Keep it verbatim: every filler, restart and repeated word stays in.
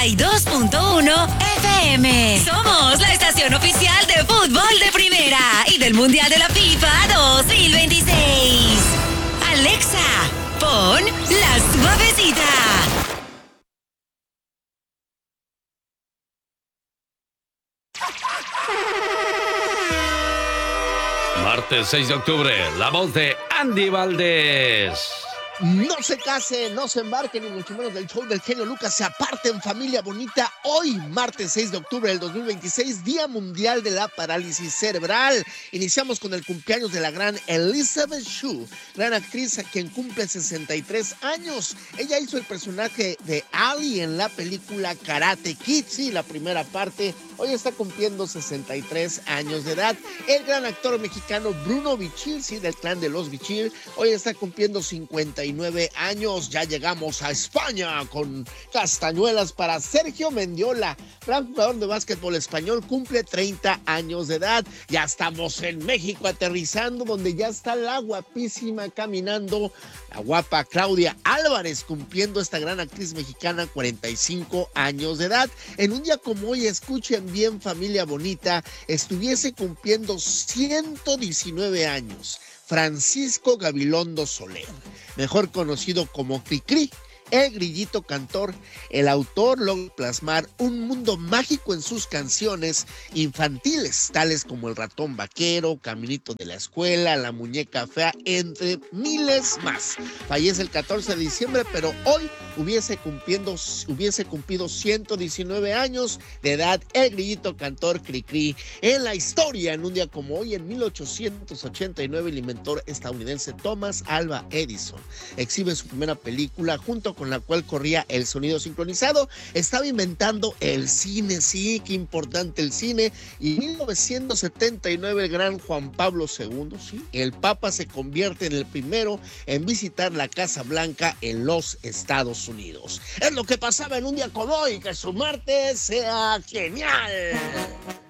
y dos punto uno F M. Somos la estación oficial de fútbol de primera y del Mundial de la FIFA dos mil veintiséis. Alexa, pon la suavecita. Martes seis de octubre, la voz de Andy Valdés. No se case, no se embarquen, ni mucho menos del show del genio Lucas. Se aparten, familia bonita. Hoy, martes seis de octubre del dos mil veintiséis, Día Mundial de la Parálisis Cerebral. Iniciamos con el cumpleaños de la gran Elizabeth Shue, gran actriz quien cumple sesenta y tres años. Ella hizo el personaje de Ali en la película Karate Kid, sí, la primera parte. Hoy está cumpliendo sesenta y tres años de edad. El gran actor mexicano Bruno Bichir, sí, del clan de los Bichir, hoy está cumpliendo cincuenta y nueve años. Ya llegamos a España con castañuelas para Sergio Mendiola, gran jugador de básquetbol español, cumple treinta años de edad. Ya estamos en México aterrizando, donde ya está la guapísima caminando, la guapa Claudia Álvarez, cumpliendo esta gran actriz mexicana cuarenta y cinco años de edad. En un día como hoy, escuchen bien, familia bonita, estuviese cumpliendo ciento diecinueve años Francisco Gabilondo Soler, mejor conocido como Cricri, el grillito cantor. El autor logra plasmar un mundo mágico en sus canciones infantiles, tales como El ratón vaquero, Caminito de la escuela, La muñeca fea, entre miles más. Fallece el catorce de diciembre, pero hoy hubiese, cumpliendo, hubiese cumplido ciento diecinueve años de edad el grillito cantor Cricri. En la historia, en un día como hoy, en mil ochocientos ochenta y nueve, el inventor estadounidense Thomas Alva Edison exhibe su primera película, junto con la cual corría el sonido sincronizado. Estaba inventando el cine, sí, qué importante el cine. Y en mil novecientos setenta y nueve, el gran Juan Pablo segundo, sí, el Papa, se convierte en el primero en visitar la Casa Blanca en los Estados Unidos. Es lo que pasaba en un día como hoy. Que su martes sea genial.